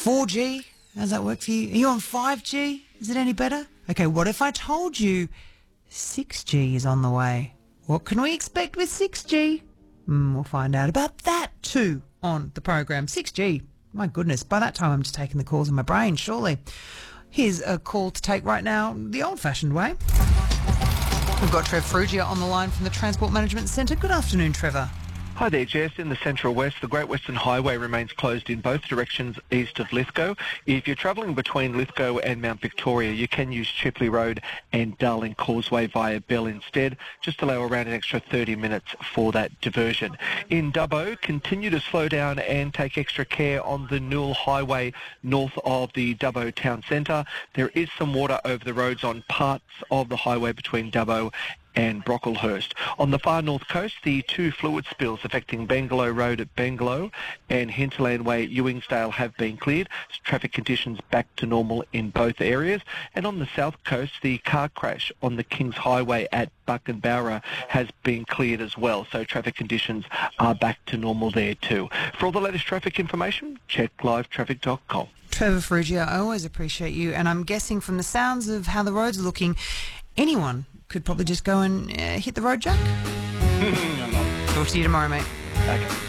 4G? How's that work for you? Are you on 5G? Is it any better? Okay, what if I told you 6G is on the way? What can we expect with 6G? We'll find out about that too on the program. 6G. My goodness, by that time I'm just taking the calls in my brain, surely. Here's a call to take right now, the old-fashioned way. We've got Trev Ferrugia on the line from the Transport Management Centre. Good afternoon, Trevor. Hi there, Jess. In the Central West, the Great Western Highway remains closed in both directions east of Lithgow. If you're travelling between Lithgow and Mount Victoria, you can use Chipley Road and Darling Causeway via Bell instead. Just allow around an extra 30 minutes for that diversion. In Dubbo, continue to slow down and take extra care on the Newell Highway north of the Dubbo Town Centre. There is some water over the roads on parts of the highway between Dubbo and Brocklehurst. On the far north coast, the two fluid spills affecting Bangalow Road at Bangalow and Hinterland Way at Ewingsdale have been cleared. Traffic conditions back to normal in both areas. And on the south coast, the car crash on the Kings Highway at Buckenbowra has been cleared as well. So traffic conditions are back to normal there too. For all the latest traffic information, check livetraffic.com. Trevor Ferrugia, I always appreciate you, and I'm guessing from the sounds of how the roads are looking, anyone could probably just go and hit the road, Jack. Talk to you tomorrow, mate. Okay.